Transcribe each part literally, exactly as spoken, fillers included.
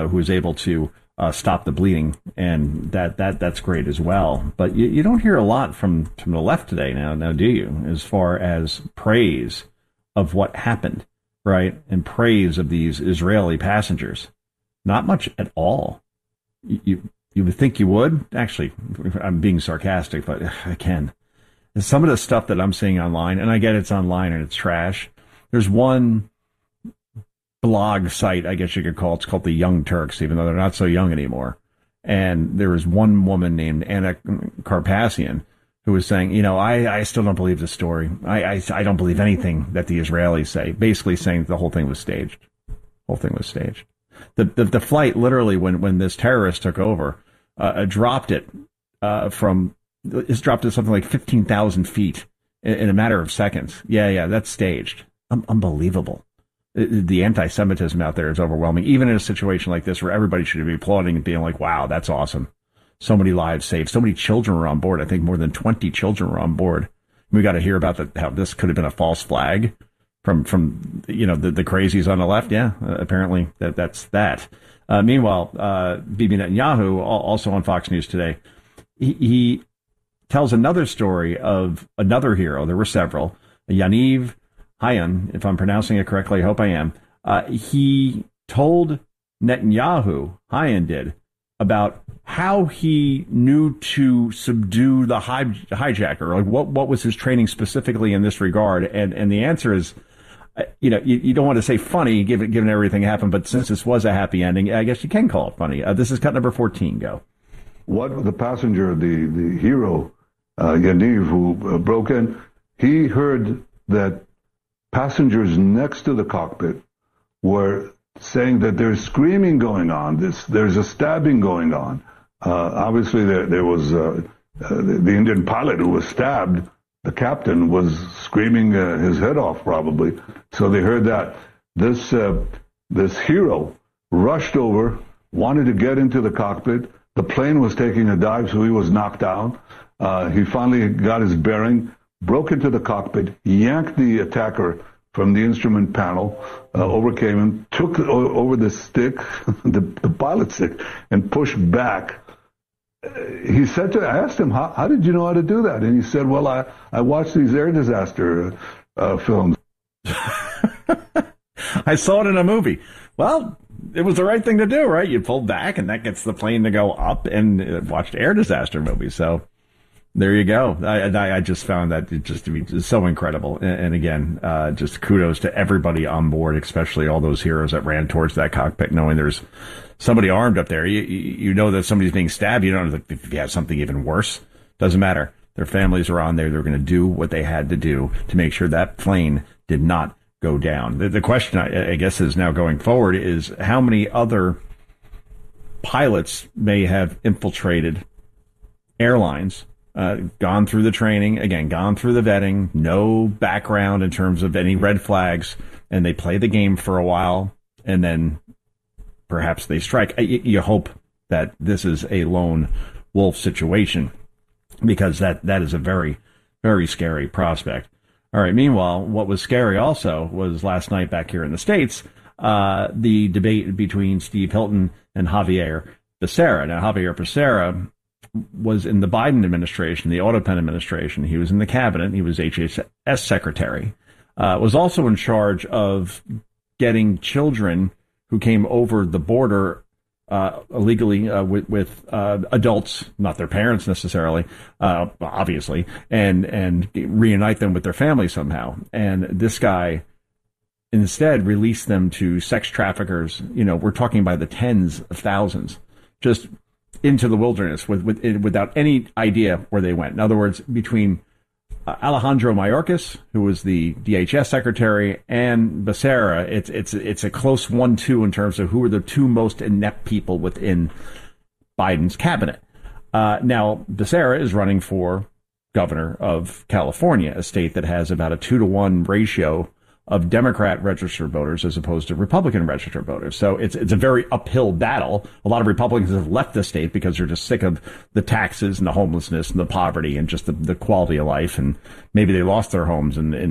who was able to uh, stop the bleeding, and that, that that's great as well. But you, you don't hear a lot from, from the left today now, now, do you, as far as praise of what happened, right, and praise of these Israeli passengers? Not much at all. You, you, you would think you would. Actually, I'm being sarcastic, but I can. Some of the stuff that I'm seeing online, and I get it's online and it's trash. There's one blog site, I guess you could call it. It's called the Young Turks, even though they're not so young anymore. And there was one woman named Anna Karpasian who was saying, you know, I, I still don't believe the story. I, I I don't believe anything that the Israelis say. Basically saying the whole thing was staged. The whole thing was staged. The the, the flight literally, when, when this terrorist took over, uh, dropped it uh, from, it's dropped to something like fifteen thousand feet in, in a matter of seconds. Yeah, yeah, that's staged. Um, unbelievable. The anti-Semitism out there is overwhelming, even in a situation like this where everybody should be applauding and being like, wow, that's awesome. So many lives saved. So many children were on board. I think more than twenty children were on board. We got to hear about the, how this could have been a false flag from, from you know, the, the crazies on the left. Yeah, uh, apparently that that's that. Uh, meanwhile, uh, Bibi Netanyahu, also on Fox News today, he, he tells another story of another hero. There were several. Yaniv Hayan, if I'm pronouncing it correctly, I hope I am. Uh, he told Netanyahu, Hayan did, about how he knew to subdue the hij- hijacker. Like what, what was his training specifically in this regard? And and the answer is, uh, you know, you, you don't want to say funny given given everything happened, but since this was a happy ending, I guess you can call it funny. Uh, this is cut number fourteen. Go. What the passenger, the the hero, uh, Yaniv, who uh, broke in, he heard that passengers next to the cockpit were saying that there's screaming going on. This, there's a stabbing going on. Uh, obviously, there, there was uh, uh, the, the Indian pilot who was stabbed. The captain was screaming uh, his head off, probably. So they heard that. This uh, this hero rushed over, wanted to get into the cockpit. The plane was taking a dive, so he was knocked down. Uh, he finally got his bearing, broke into the cockpit, yanked the attacker from the instrument panel, uh, overcame him, took o- over the stick, the, the pilot stick, and pushed back. Uh, he said to, I asked him, how, how did you know how to do that? And he said, well, I, I watched these air disaster uh, films. I saw it in a movie. Well, it was the right thing to do, right? You pull back, and that gets the plane to go up, and uh, watched air disaster movies. So there you go. I, I just found that just to be so incredible. And, and again, uh, just kudos to everybody on board, especially all those heroes that ran towards that cockpit, knowing there's somebody armed up there. You, you know that somebody's being stabbed. You don't know if you have something even worse. Doesn't matter. Their families are on there. They're going to do what they had to do to make sure that plane did not go down. The, the question, I, I guess, is now going forward is how many other pilots may have infiltrated airlines, uh, gone through the training, again, gone through the vetting, no background in terms of any red flags, and they play the game for a while, and then perhaps they strike. You, you hope that this is a lone wolf situation, because that, that is a very, very scary prospect. All right. Meanwhile, what was scary also was last night back here in the States, uh, the debate between Steve Hilton and Javier Becerra. Now, Javier Becerra was in the Biden administration, the Autopen administration. He was in the cabinet. He was H H S secretary, uh, was also in charge of getting children who came over the border Uh, illegally uh, with, with uh, adults, not their parents necessarily, uh, obviously, and and reunite them with their family somehow. And this guy instead released them to sex traffickers. You know, we're talking by the tens of thousands, just into the wilderness with, with without any idea where they went. In other words, between Uh, Alejandro Mayorkas, who was the D H S secretary, and Becerra, it's it's it's a close one two in terms of who are the two most inept people within Biden's cabinet. Uh, now, Becerra is running for governor of California, a state that has about a two to one ratio of Democrat registered voters as opposed to Republican registered voters. So it's it's a very uphill battle. A lot of Republicans have left the state because they're just sick of the taxes and the homelessness and the poverty and just the, the quality of life. And maybe they lost their homes in, in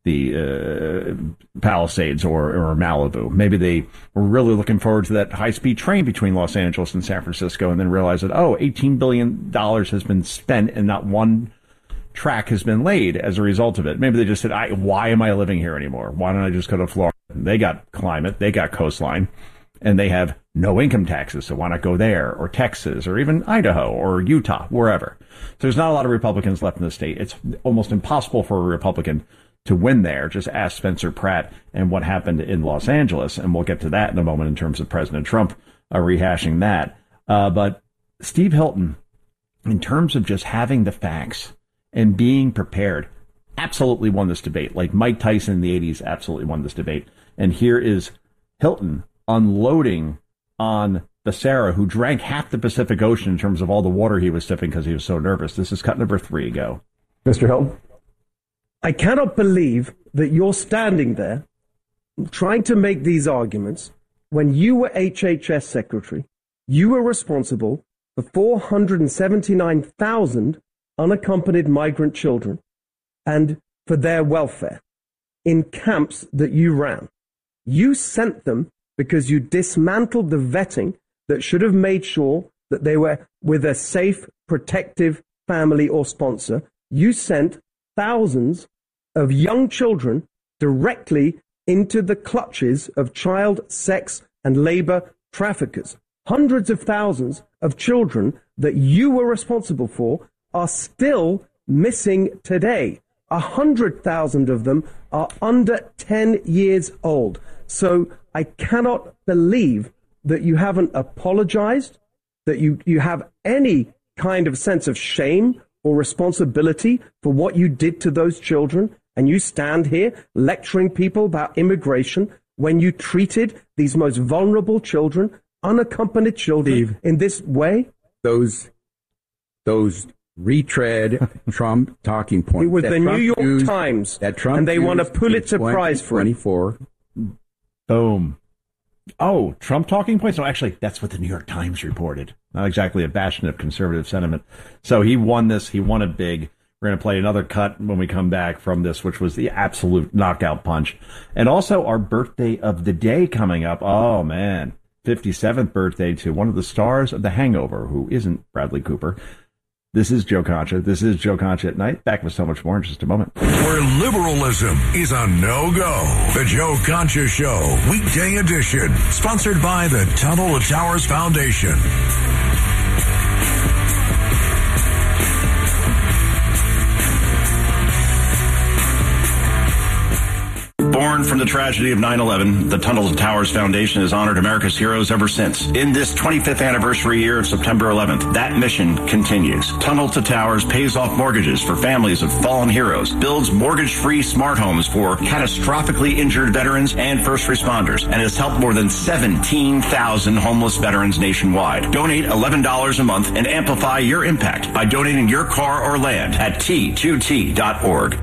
the uh, Palisades or, or Malibu. Maybe they were really looking forward to that high-speed train between Los Angeles and San Francisco and then realized that, oh, eighteen billion dollars has been spent and not one track has been laid as a result of it. Maybe they just said, I, why am I living here anymore? Why don't I just go to Florida? They got climate, they got coastline, and they have no income taxes, so why not go there, or Texas, or even Idaho, or Utah, wherever. So there's not a lot of Republicans left in the state. It's almost impossible for a Republican to win there. Just ask Spencer Pratt and what happened in Los Angeles, and we'll get to that in a moment in terms of President Trump uh, rehashing that. Uh, but Steve Hilton, in terms of just having the facts and being prepared, absolutely won this debate. Like Mike Tyson in the eighties absolutely won this debate. And here is Hilton unloading on Becerra, who drank half the Pacific Ocean in terms of all the water he was sipping because he was so nervous. This is cut number three. Go. Mister Hilton. I cannot believe that you're standing there trying to make these arguments when you were H H S secretary. You were responsible for four hundred seventy-nine thousand unaccompanied migrant children and for their welfare in camps that you ran. You sent them because you dismantled the vetting that should have made sure that they were with a safe, protective family or sponsor. You sent thousands of young children directly into the clutches of child sex and labor traffickers. Hundreds of thousands of children that you were responsible for are still missing today. A hundred thousand of them are under ten years old. So I cannot believe that you haven't apologized, that you, you have any kind of sense of shame or responsibility for what you did to those children. And you stand here lecturing people about immigration when you treated these most vulnerable children, unaccompanied children, Steve, in this way. Those, those retread Trump talking points. It was the Trump New York used, Times, that Trump and they won a Pulitzer Prize for it. twenty-four. Boom. Oh, Trump talking points? No, actually, that's what the New York Times reported. Not exactly a bastion of conservative sentiment. So he won this. He won it big. We're going to play another cut when we come back from this, which was the absolute knockout punch. And also our birthday of the day coming up. Oh, man. fifty-seventh birthday to one of the stars of The Hangover, who isn't Bradley Cooper. This is Joe Concha. This is Joe Concha at Night. Back with so much more in just a moment. Where liberalism is a no-go. The Joe Concha Show, weekday edition. Sponsored by the Tunnel to Towers Foundation. Born from the tragedy of nine eleven, the Tunnel to Towers Foundation has honored America's heroes ever since. In this twenty-fifth anniversary year of September eleventh, that mission continues. Tunnel to Towers pays off mortgages for families of fallen heroes, builds mortgage-free smart homes for catastrophically injured veterans and first responders, and has helped more than seventeen thousand homeless veterans nationwide. Donate eleven dollars a month and amplify your impact by donating your car or land at T two T dot org.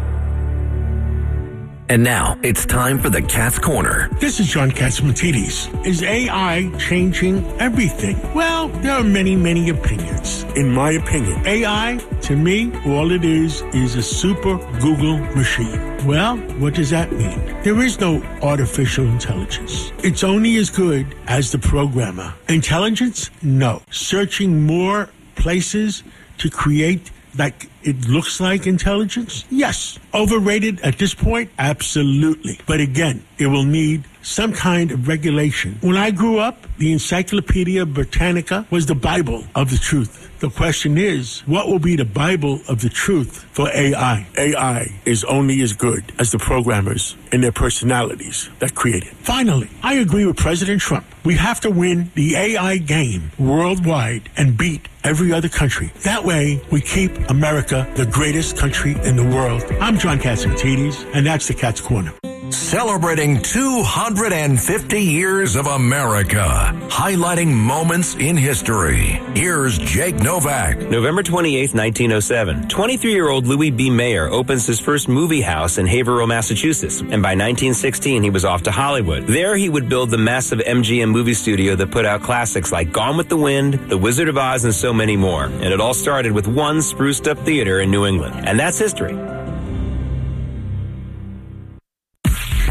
And now, it's time for the Cat's Corner. This is John Catsimatidis. Is A I changing everything? Well, there are many, many opinions. In my opinion, A I, to me, all it is, is a super Google machine. Well, what does that mean? There is no artificial intelligence. It's only as good as the programmer. Intelligence? No. Searching more places to create like it looks like intelligence? Yes. Overrated at this point? Absolutely. But again, it will need some kind of regulation. When I grew up, the Encyclopedia Britannica was the Bible of the truth. The question is, what will be the Bible of the truth for A I? A I is only as good as the programmers and their personalities that create it. Finally, I agree with President Trump. We have to win the A I game worldwide and beat every other country. That way, we keep America the greatest country in the world. I'm John Catsimatidis, and that's the Cat's Corner. Celebrating two hundred fifty years of America, highlighting moments in history. Here's Jake Novak. November twenty-eighth, nineteen oh seven. twenty-three-year-old Louis B. Mayer opens his first movie house in Haverhill, Massachusetts, and by nineteen sixteen he was off to Hollywood. There he would build the massive M G M movie studio that put out classics like Gone with the Wind, The Wizard of Oz, and so many more. And it all started with one spruced-up theater in New England. And that's history.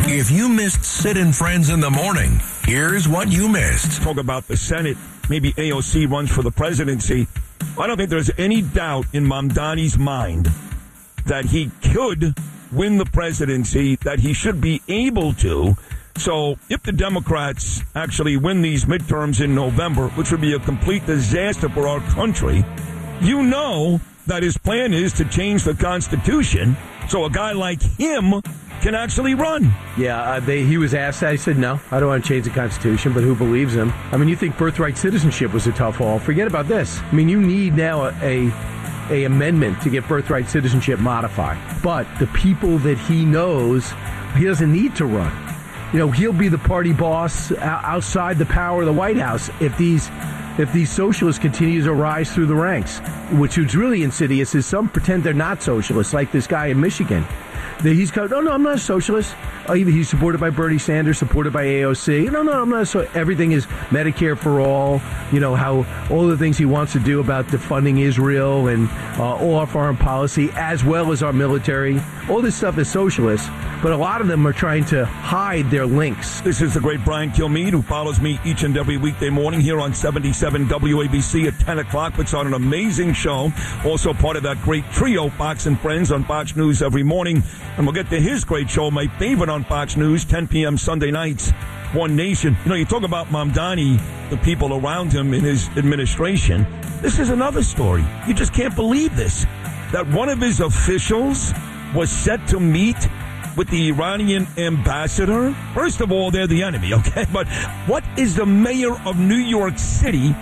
If you missed Sid and Friends in the morning, here's what you missed. Talk about the Senate. Maybe A O C runs for the presidency. I don't think there's any doubt in Mamdani's mind that he could win the presidency, that he should be able to. So if the Democrats actually win these midterms in November, which would be a complete disaster for our country, you know that his plan is to change the Constitution so a guy like him can actually run. Yeah, uh, they, he was asked that. He said, no, I don't want to change the Constitution, but who believes him? I mean, you think birthright citizenship was a tough haul. Forget about this. I mean, you need now a, a, a amendment to get birthright citizenship modified. But the people that he knows, he doesn't need to run. You know, he'll be the party boss outside the power of the White House if these if these socialists continue to rise through the ranks, which is really insidious is some pretend they're not socialists, like this guy in Michigan. He's going, no, no, I'm not a socialist. Oh, he's supported by Bernie Sanders, supported by A O C. No, no, I'm not. So everything is Medicare for all. You know, how all the things he wants to do about defunding Israel and uh, all our foreign policy, as well as our military. All this stuff is socialist, but a lot of them are trying to hide their links. This is the great Brian Kilmeade, who follows me each and every weekday morning here on seventy-seven W A B C at ten o'clock. Puts on an amazing show. Also part of that great trio, Fox and Friends, on Fox News every morning. And we'll get to his great show, my favorite on Fox News, ten p.m. Sunday nights, One Nation. You know, you talk about Mamdani, the people around him in his administration. This is another story. You just can't believe this. That one of his officials was set to meet with the Iranian ambassador. First of all, they're the enemy, okay? But what is the mayor of New York City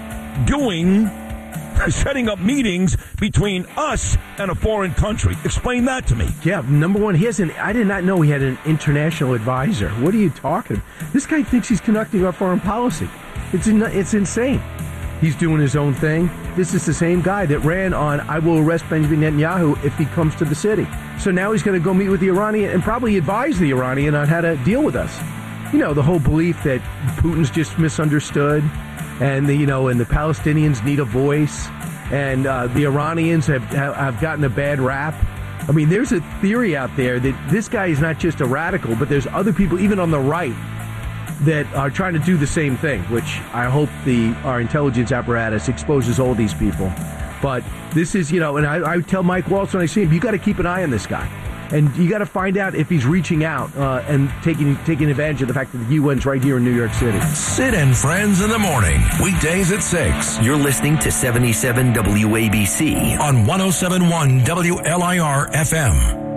doing setting up meetings between us and a foreign country? Explain that to me. Yeah, number one, he has an, I did not know he had an international advisor. What are you talking? This guy thinks he's conducting our foreign policy. It's in, it's insane. He's doing his own thing. This is the same guy that ran on, I will arrest Benjamin Netanyahu if he comes to the city. So now he's going to go meet with the Iranian and probably advise the Iranian on how to deal with us. You know, the whole belief that Putin's just misunderstood, and the, you know, and the Palestinians need a voice, and uh, the Iranians have have gotten a bad rap. I mean, there's a theory out there that this guy is not just a radical, but there's other people, even on the right, that are trying to do the same thing, which I hope the our intelligence apparatus exposes all these people. But this is, you know, and I, I tell Mike Waltz when I see him, you got to keep an eye on this guy. And you got to find out if he's reaching out uh, and taking taking advantage of the fact that the U N's right here in New York City. Sid and Friends in the morning, weekdays at six. You're listening to seventy-seven W A B C on one oh seven point one W L I R F M.